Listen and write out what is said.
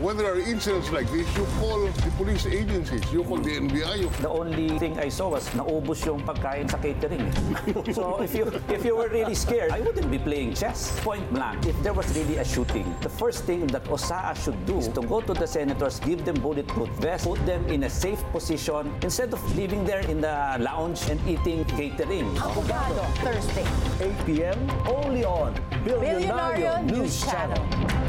when there are incidents like this, you call the police agencies, you call the NBI. The only thing I saw was naubos yung pagkain sa catering. So if you were really scared, I wouldn't be playing chess. Point blank, if there was really a shooting, the first thing that OSAA should do is to go to the senators, give them bulletproof vests, put them in a safe position instead of living there in the lounge and eating catering. Abogado, Thursday. 8 p.m. only on Billionario News Channel.